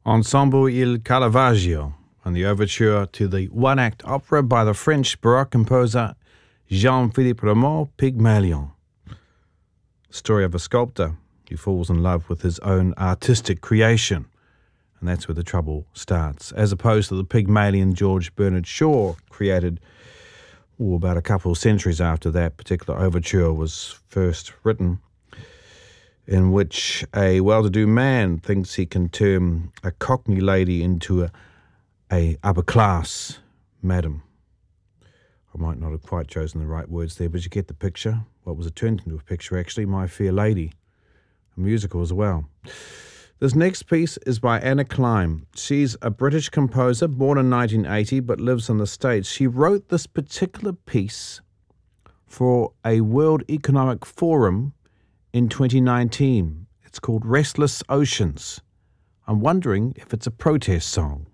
Ensemble Il Caravaggio and the overture to the one-act opera by the French Baroque composer Jean-Philippe Rameau, Pygmalion. Story of a sculptor who falls in love with his own artistic creation. And that's where the trouble starts, as opposed to the Pygmalion George Bernard Shaw created about a couple of centuries after that particular overture was first written, in which a well-to-do man thinks he can turn a Cockney lady into a upper-class madam. I might not have quite chosen the right words there, but you get the picture. What was it turned into a picture, actually? My Fair Lady, a musical as well. This next piece is by Anna Klein. She's a British composer, born in 1980, but lives in the States. She wrote this particular piece for a World Economic Forum in 2019. It's called Restless Oceans. I'm wondering if it's a protest song.